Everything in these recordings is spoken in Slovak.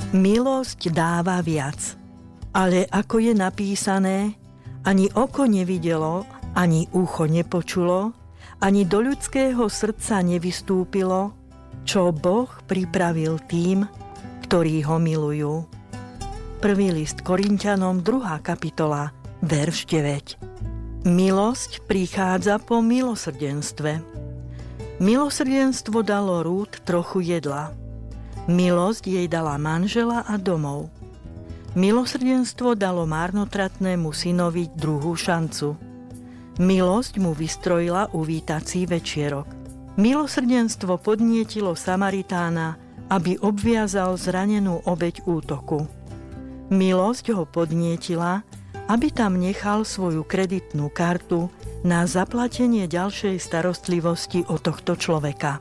Milosť dáva viac, ale ako je napísané, ani oko nevidelo, ani ucho nepočulo, ani do ľudského srdca nevystúpilo, čo Boh pripravil tým, ktorí ho milujú. Prvý list Korinťanom, 2. kapitola, verš 9. Milosť prichádza po milosrdenstve. Milosrdenstvo dalo Rút trochu jedla. Milosť jej dala manžela a domov. Milosrdenstvo dalo márnotratnému synovi druhú šancu. Milosť mu vystrojila uvítací večierok. Milosrdenstvo podnietilo Samaritána, aby obviazal zranenú obeť útoku. Milosť ho podnietila, aby tam nechal svoju kreditnú kartu na zaplatenie ďalšej starostlivosti o tohto človeka.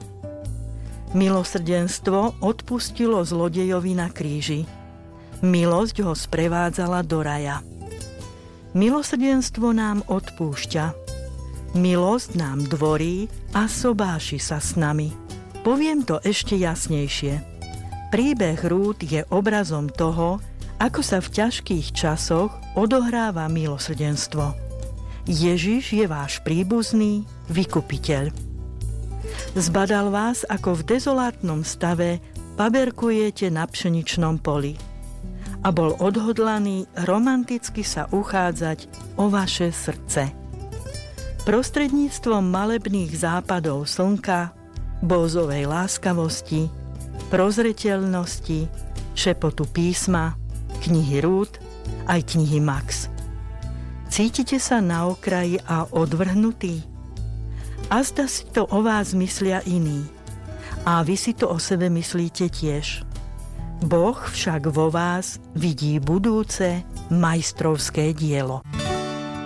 Milosrdenstvo odpustilo zlodejovi na kríži. Milosť ho sprevádzala do raja. Milosrdenstvo nám odpúšťa. Milosť nám dvorí a sobáši sa s nami. Poviem to ešte jasnejšie. Príbeh Rút je obrazom toho, ako sa v ťažkých časoch odohráva milosrdenstvo. Ježiš je váš príbuzný vykupiteľ. Zbadal vás, ako v dezolátnom stave paberkujete na pšeničnom poli a bol odhodlaný romanticky sa uchádzať o vaše srdce. Prostredníctvom malebných západov slnka, bózovej láskavosti, prozreteľnosti, šepotu písma, knihy Rút, aj knihy Max. Cítite sa na okraji a odvrhnutí? Azda si to o vás myslia iní. A vy si to o sebe myslíte tiež. Boh však vo vás vidí budúce majstrovské dielo.